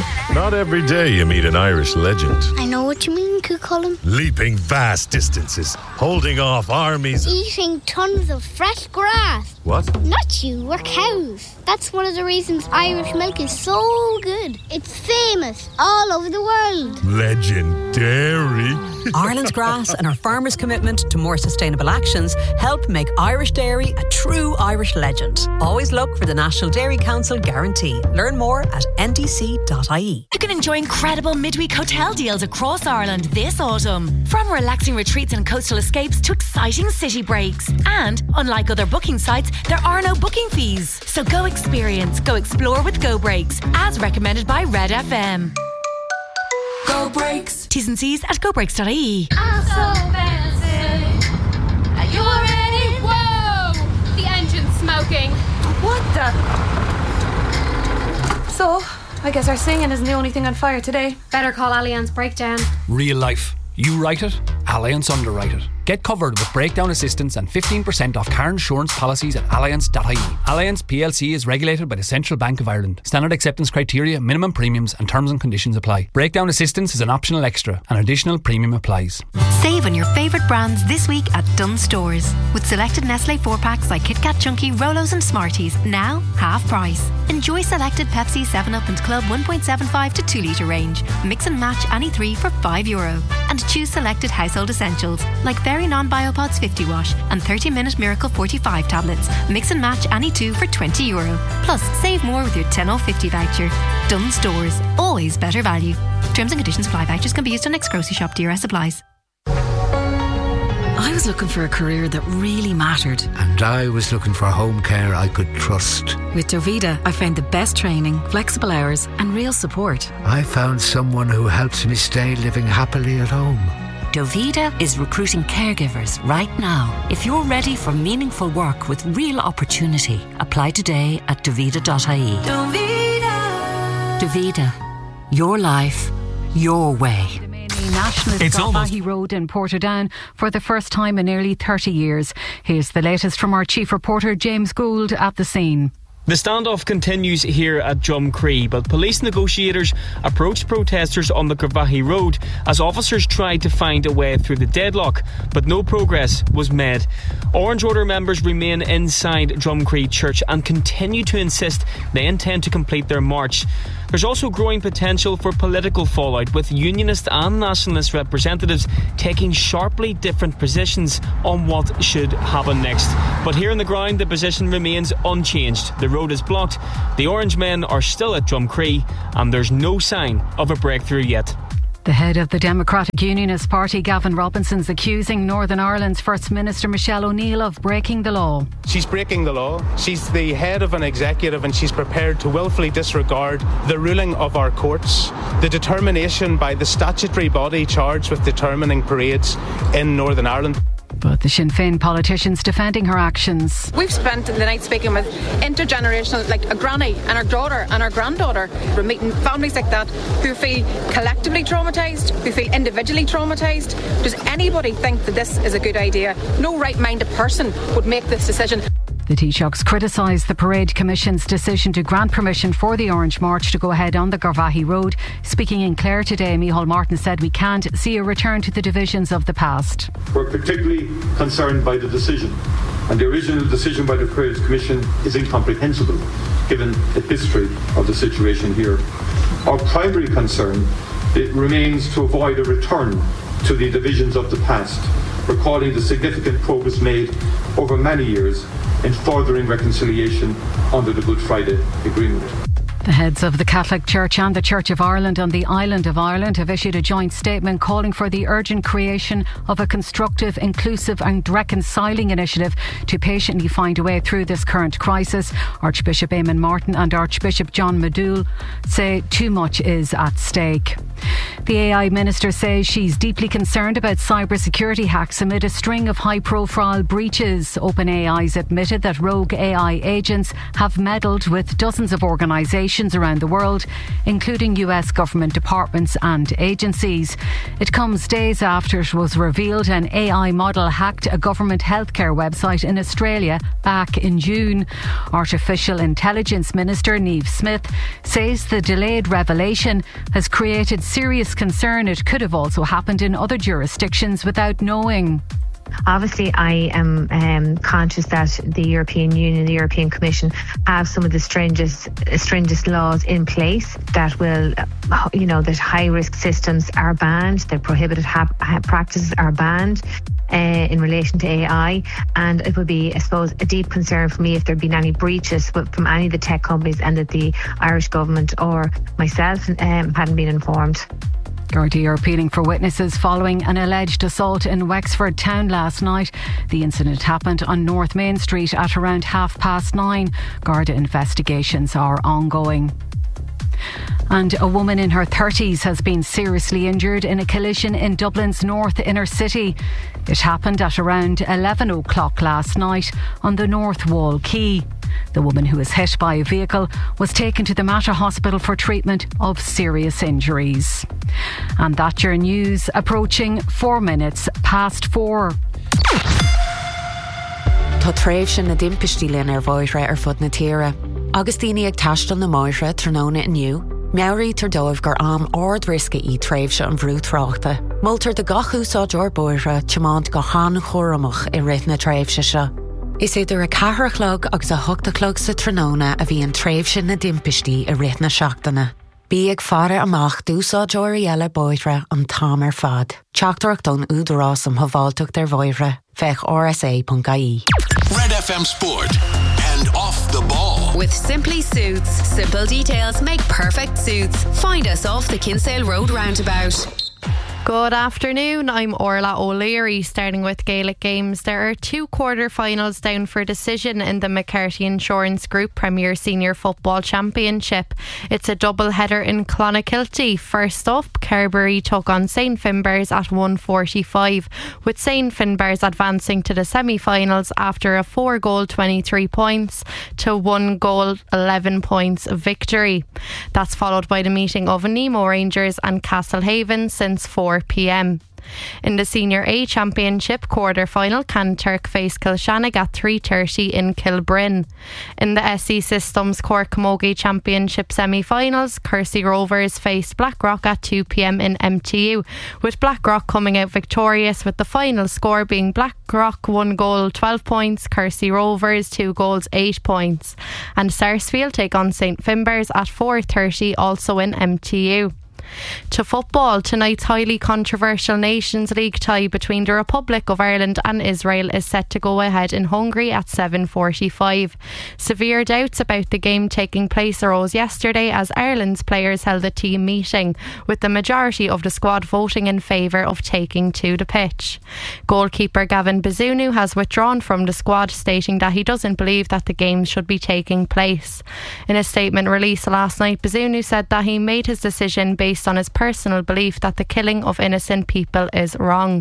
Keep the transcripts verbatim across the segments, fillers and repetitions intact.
Not every day you meet an Irish legend. I know what you mean, Cucullin. Leaping vast distances, holding off armies. Eating tons of fresh grass. What? Not you, we're cows. That's one of the reasons Irish milk is so good. It's famous all over the world. Legendary. Ireland's grass and our farmers' commitment to more sustainable actions help make Irish dairy a true Irish legend. Always look for the National Dairy Council guarantee. Learn more at n d c dot i e. You can enjoy incredible midweek hotel deals across Ireland this autumn. From relaxing retreats and coastal escapes to exciting city breaks. And, unlike other booking sites, there are no booking fees. So go experience, go explore with Go Breaks, as recommended by Red F M. Go Breaks. T's and C's at go breaks dot i e. I'm so fancy. Are you ready? Whoa! The engine's smoking. What the? So, I guess our singing isn't the only thing on fire today. Better call Allianz Breakdown. Real life. You write it, Allianz underwrite it. Get covered with breakdown assistance and fifteen percent off car insurance policies at allianz dot i e. Allianz P L C is regulated by the Central Bank of Ireland. Standard acceptance criteria, minimum premiums and terms and conditions apply. Breakdown assistance is an optional extra. An additional premium applies. Save on your favourite brands this week at Dunnes Stores. With selected Nestle four packs like Kit Kat Chunky, Rolos and Smarties, now half price. Enjoy selected Pepsi, seven up and Club one point seven five to two litre range. Mix and match any three for five euro. And choose selected household essentials like Very Non-Biopods fifty wash and thirty minute Miracle forty-five tablets. Mix and match any two for twenty euro. Plus, save more with your ten off fifty voucher. Dunnes Stores. Always better value. Terms and conditions apply. Vouchers can be used on next grocery shop. D R S applies. I was looking for a career that really mattered. And I was looking for home care I could trust. With Dovida, I found the best training, flexible hours and real support. I found someone who helps me stay living happily at home. Dovida is recruiting caregivers right now. If you're ready for meaningful work with real opportunity, apply today at dovida dot i e. Dovida. Dovida. Your life, your way. National Garvaghey Road in Portadown for the first time in nearly thirty years. Here's the latest from our chief reporter James Gould at the scene. The standoff continues here at Drumcree, but police negotiators approached protesters on the Garvaghey Road as officers tried to find a way through the deadlock, but no progress was made. Orange Order members remain inside Drumcree Church and continue to insist they intend to complete their march. There's also growing potential for political fallout, with unionist and nationalist representatives taking sharply different positions on what should happen next. But here on the ground, the position remains unchanged. The road is blocked, the Orange men are still at Drumcree, and there's no sign of a breakthrough yet. The head of the Democratic Unionist Party, Gavin Robinson's accusing Northern Ireland's First Minister Michelle O'Neill of breaking the law. She's breaking the law. She's the head of an executive and she's prepared to willfully disregard the ruling of our courts, the determination by the statutory body charged with determining parades in Northern Ireland. But the Sinn Féin politicians defending her actions. We've spent the night speaking with intergenerational, like a granny and her daughter and her granddaughter. We're meeting families like that who feel collectively traumatised, who feel individually traumatised. Does anybody think that this is a good idea? No right-minded person would make this decision. The Taoiseachs criticised the Parade Commission's decision to grant permission for the Orange March to go ahead on the Garvaghey Road. Speaking in Clare today, Micheál Martin said we can't see a return to the divisions of the past. We're particularly concerned by the decision, and the original decision by the Parade Commission is incomprehensible given the history of the situation here. Our primary concern it remains to avoid a return to the divisions of the past, recalling the significant progress made over many years in furthering reconciliation under the Good Friday Agreement. The heads of the Catholic Church and the Church of Ireland on the island of Ireland have issued a joint statement calling for the urgent creation of a constructive, inclusive and reconciling initiative to patiently find a way through this current crisis. Archbishop Eamon Martin and Archbishop John Madoul say too much is at stake. The A I minister says she's deeply concerned about cybersecurity hacks amid a string of high-profile breaches. OpenAI's admitted that rogue A I agents have meddled with dozens of organisations nations around the world, including U S government departments and agencies. It comes days after it was revealed an A I model hacked a government healthcare website in Australia back in June. Artificial Intelligence Minister Niamh Smith says the delayed revelation has created serious concern it could have also happened in other jurisdictions without knowing. Obviously, I am um, conscious that the European Union, the European Commission have some of the stringent, stringent laws in place that will, uh, you know, that high-risk systems are banned, that prohibited ha- practices are banned uh, in relation to A I. And it would be, I suppose, a deep concern for me if there had been any breaches from any of the tech companies and that the Irish government or myself um, hadn't been informed. Gardaí are appealing for witnesses following an alleged assault in Wexford town last night. The incident happened on North Main Street at around half past nine. Garda investigations are ongoing. And a woman in her thirties has been seriously injured in a collision in Dublin's north inner city. It happened at around eleven o'clock last night on the North Wall Quay. The woman who was hit by a vehicle was taken to the Mater Hospital for treatment of serious injuries. And that's your news, approaching four minutes past four. Tá tréimh sin na dimpistí linn ar bhóithre ar fud na tíre. Agus daoine ag taistil na máithre tróna inniu, meabhraí tar dóibh gur am ard risca í tréimh se an bhrú tráchta. Multar de gachúsáid or bóithre teamáint go chan chóramach i rith na tréimh se se. Is idir a cathrachlog agus a thuchtachlog sa tróna a bhí an tréimh sin na dimpistí i rith na seachtaine. Bí ag fara amach dúsáid oirí eile bóithre an tám ar fad. Teachtarach don údarás am haváilteach ar bhóithre, fech r s a dot i e. Red F M Sport and Off the Ball. With Simply Suits, simple details make perfect suits. Find us off the Kinsale Road roundabout. Good afternoon, I'm Orla O'Leary. Starting with Gaelic games, there are two quarter-finals down for decision in the McCarthy Insurance Group Premier Senior Football Championship. It's a double-header in Clonakilty. First up, Carbery took on Saint Finbarrs at one forty-five, with Saint Finbarrs advancing to the semi-finals after a four-goal twenty-three points to one-goal eleven points victory. That's followed by the meeting of Nemo Rangers and Castlehaven since four p m. In the Senior A Championship quarter-final, Canturk faced Kilshannig at three thirty in Kilbryn. In the S E Systems Cork Camogie Championship semi-finals, Kersey Rovers faced Blackrock at two p m in M T U, with Blackrock coming out victorious, with the final score being Blackrock one goal twelve points, Kersey Rovers two goals eight points. And Sarsfield take on Saint Finbarrs at four thirty, also in M T U. To football, tonight's highly controversial Nations League tie between the Republic of Ireland and Israel is set to go ahead in Hungary at seven forty-five. Severe doubts about the game taking place arose yesterday as Ireland's players held a team meeting, with the majority of the squad voting in favour of taking to the pitch. Goalkeeper Gavin Bazunu has withdrawn from the squad, stating that he doesn't believe that the game should be taking place. In a statement released last night, Bazunu said that he made his decision based on his personal belief that the killing of innocent people is wrong.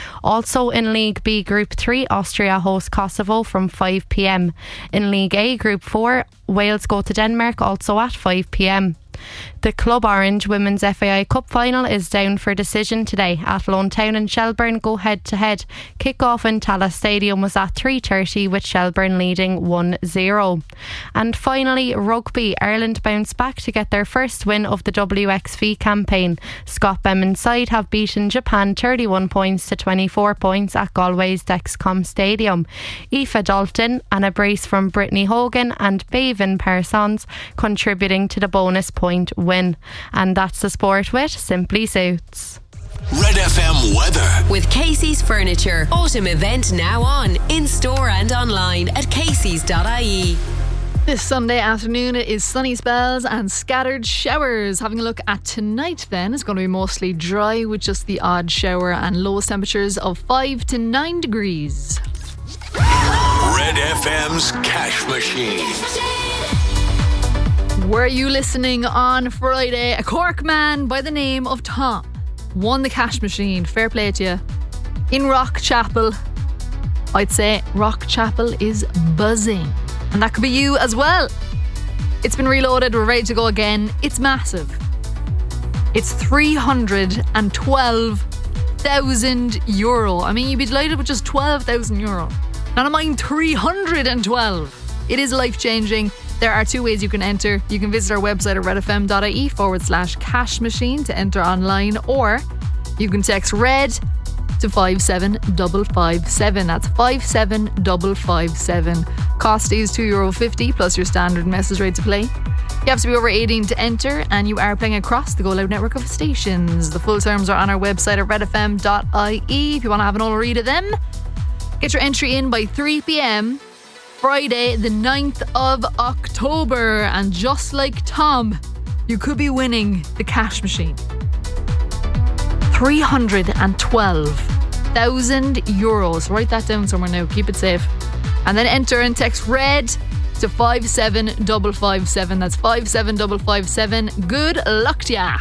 Also in League B Group three, Austria host Kosovo from five p m. In League A Group four, Wales go to Denmark also at five p m. The Club Orange Women's F A I Cup final is down for decision today. Athlone Town and Shelburne go head to head. Kick-off in Tallaght Stadium was at three thirty, with Shelburne leading one zero. And finally, rugby. Ireland bounced back to get their first win of the W X V campaign. Scott Beman's side have beaten Japan thirty-one points to twenty-four points at Galway's Dexcom Stadium. Aoife Dalton and a brace from Brittany Hogan and Bavin Parsons contributing to the bonus point win. And that's the sport with Simply Suits. Red F M weather. With Casey's Furniture. Autumn event now on, in store and online at caseys dot I E. This Sunday afternoon it is sunny spells and scattered showers. Having a look at tonight then, it's going to be mostly dry with just the odd shower and lowest temperatures of five to nine degrees. Red F M's Cash Machine. Were you listening on Friday? A Cork man by the name of Tom won the cash machine. Fair play to you. In Rockchapel, I'd say Rockchapel is buzzing. And that could be you as well. It's been reloaded. We're ready to go again. It's massive. It's three hundred twelve thousand euro. I mean, you'd be delighted with just twelve thousand euro. Not a mind three hundred twelve. It is life-changing. There are two ways you can enter. You can visit our website at redfm.ie forward slash cash machine to enter online, or you can text RED to five seven five five seven. That's five seven five five seven. Cost is two euro fifty plus your standard message rate to play. You have to be over eighteen to enter, and you are playing across the Go Loud network of stations. The full terms are on our website at redfm dot I E if you want to have an all read of them. Get your entry in by three p.m. Friday the ninth of October, and just like Tom, you could be winning the cash machine. three hundred twelve thousand euros. Write that down somewhere now, keep it safe. And then enter and text RED to five seven five five seven. That's five seven five five seven. Good luck to ya.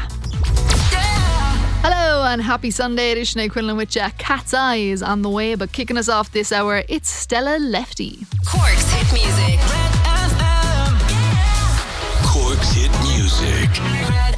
Hello and happy Sunday. It is Sinead Quinlan with ya. Cat's Eye is on the way, but kicking us off this hour, it's Stella Lefty. Cork's hit music. Cork's hit music.